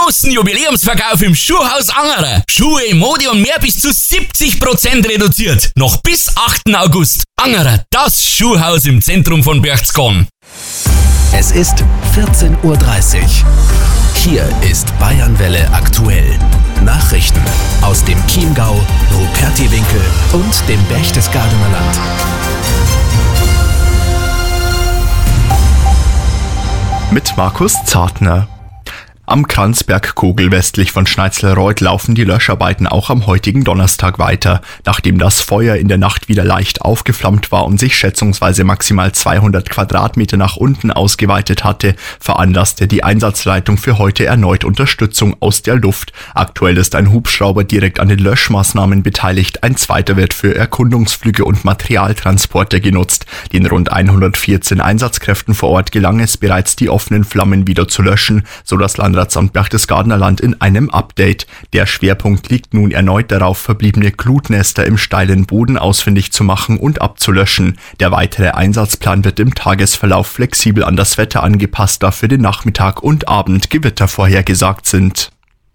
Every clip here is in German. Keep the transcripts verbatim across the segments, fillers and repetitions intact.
großen Jubiläumsverkauf im Schuhhaus Angerer. Schuhe, Mode und mehr bis zu siebzig Prozent reduziert. Noch bis achten August. Angerer, das Schuhhaus im Zentrum von Berchtesgaden. Es ist vierzehn Uhr dreißig. Hier ist Bayernwelle aktuell. Nachrichten aus dem Chiemgau, Rupertiwinkel und dem Berchtesgadener Land. Mit Markus Zartner. Am Kranzbergkogel westlich von Schneizlerreuth laufen die Löscharbeiten auch am heutigen Donnerstag weiter. Nachdem das Feuer in der Nacht wieder leicht aufgeflammt war und sich schätzungsweise maximal zweihundert Quadratmeter nach unten ausgeweitet hatte, veranlasste die Einsatzleitung für heute erneut Unterstützung aus der Luft. Aktuell ist ein Hubschrauber direkt an den Löschmaßnahmen beteiligt, ein zweiter wird für Erkundungsflüge und Materialtransporte genutzt. Den rund hundertvierzehn Einsatzkräften vor Ort gelang es bereits, die offenen Flammen wieder zu löschen, so das Landratsamt Berchtesgadener Land in einem Update. Der Schwerpunkt liegt nun erneut darauf, verbliebene Glutnester im steilen Boden ausfindig zu machen und abzulöschen. Der weitere Einsatzplan wird im Tagesverlauf flexibel an das Wetter angepasst, da für den Nachmittag und Abend Gewitter vorhergesagt sind.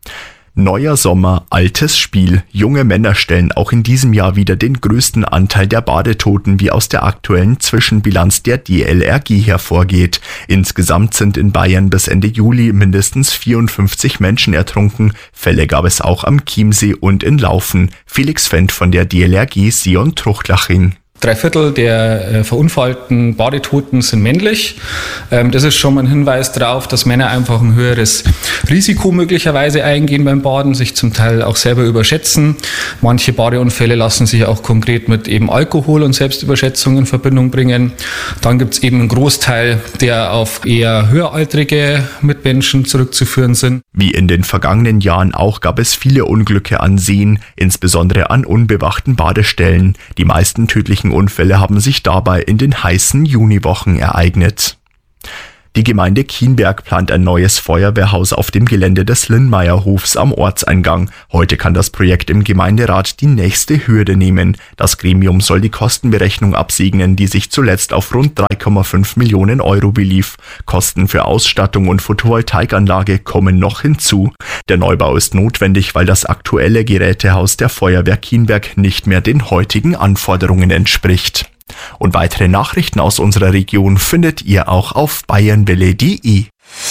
Neuer Sommer, altes Spiel. Junge Männer stellen auch in diesem Jahr wieder den größten Anteil der Badetoten, wie aus der aktuellen Zwischenbilanz der D L R G hervorgeht. Insgesamt sind in Bayern bis Ende Juli mindestens vierundfünfzig Menschen ertrunken. Fälle gab es auch am Chiemsee und in Laufen. Felix Fendt von der D L R G Sion Truchlaching. Drei Viertel der äh, verunfallten Badetoten sind männlich. Ähm, das ist schon mal ein Hinweis darauf, dass Männer einfach ein höheres Risiko möglicherweise eingehen beim Baden, sich zum Teil auch selber überschätzen. Manche Badeunfälle lassen sich auch konkret mit eben Alkohol und Selbstüberschätzung in Verbindung bringen. Dann gibt es eben einen Großteil, der auf eher höheraltrige Mitmenschen zurückzuführen sind. Wie in den vergangenen Jahren auch gab es viele Unglücke an Seen, insbesondere an unbewachten Badestellen. Die meisten tödlichen Unfälle haben sich dabei in den heißen Juniwochen ereignet. Die Gemeinde Kienberg plant ein neues Feuerwehrhaus auf dem Gelände des Linnmeierhofs am Ortseingang. Heute kann das Projekt im Gemeinderat die nächste Hürde nehmen. Das Gremium soll die Kostenberechnung absegnen, die sich zuletzt auf rund drei Komma fünf Millionen Euro belief. Kosten für Ausstattung und Photovoltaikanlage kommen noch hinzu. Der Neubau ist notwendig, weil das aktuelle Gerätehaus der Feuerwehr Kienberg nicht mehr den heutigen Anforderungen entspricht. Und weitere Nachrichten aus unserer Region findet ihr auch auf bayernwelle punkt de.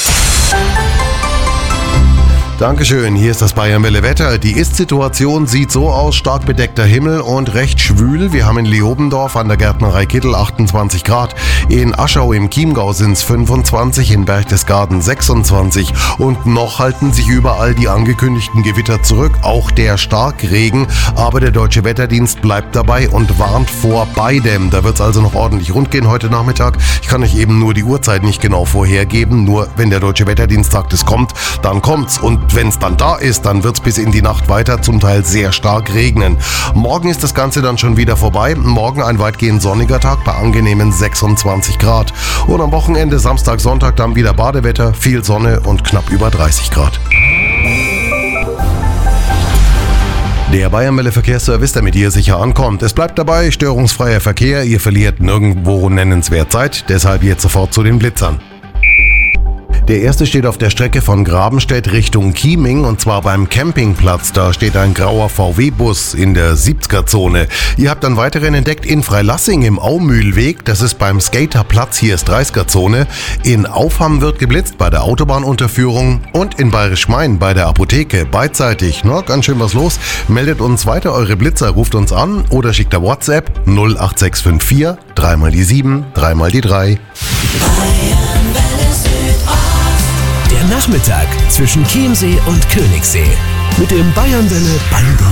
Dankeschön, hier ist das Bayernwelle Wetter. Die Ist-Situation sieht so aus, stark bedeckter Himmel und recht schwül. Wir haben in Leobendorf an der Gärtnerei Kittel achtundzwanzig Grad. In Aschau im Chiemgau sind es fünfundzwanzig, in Berchtesgaden sechsundzwanzig. Und noch halten sich überall die angekündigten Gewitter zurück, auch der Starkregen. Aber der Deutsche Wetterdienst bleibt dabei und warnt vor beidem. Da wird es also noch ordentlich rund gehen heute Nachmittag. Ich kann euch eben nur die Uhrzeit nicht genau vorhergeben. Nur wenn der Deutsche Wetterdienst sagt, es kommt, dann kommt's. Und wenn es dann da ist, dann wird es bis in die Nacht weiter zum Teil sehr stark regnen. Morgen ist das Ganze dann schon wieder vorbei. Morgen ein weitgehend sonniger Tag bei angenehmen sechsundzwanzig Grad. Und am Wochenende, Samstag, Sonntag, dann wieder Badewetter, viel Sonne und knapp über dreißig Grad. Der Bayernwelle Verkehrsservice, damit ihr sicher ankommt. Es bleibt dabei, störungsfreier Verkehr. Ihr verliert nirgendwo nennenswert Zeit. Deshalb jetzt sofort zu den Blitzern. Der erste steht auf der Strecke von Grabenstedt Richtung Chieming und zwar beim Campingplatz. Da steht ein grauer V W-Bus in der siebziger-Zone. Ihr habt einen weiteren entdeckt in Freilassing im Aumühlweg. Das ist beim Skaterplatz, hier ist dreißiger-Zone. In Aufham wird geblitzt bei der Autobahnunterführung und in Bayerisch-Main bei der Apotheke. Beidseitig, na, ganz schön was los. Meldet uns weiter eure Blitzer, ruft uns an oder schickt eine WhatsApp null acht sechs fünf vier, dreimal die sieben, dreimal die drei. Der Nachmittag zwischen Chiemsee und Königssee mit dem Bayernwelle Ballon